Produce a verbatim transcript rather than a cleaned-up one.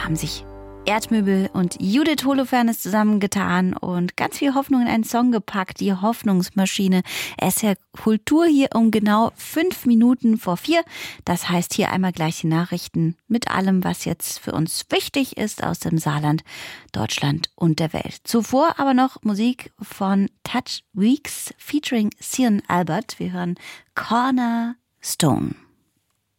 Da haben sich Erdmöbel und Judith Holofernes zusammengetan und ganz viel Hoffnung in einen Song gepackt. Die Hoffnungsmaschine. Es ist ja Kultur hier um genau fünf Minuten vor vier. Das heißt hier einmal gleich die Nachrichten mit allem, was jetzt für uns wichtig ist aus dem Saarland, Deutschland und der Welt. Zuvor aber noch Musik von Touch Weeks featuring Cian Albert. Wir hören Cornerstone.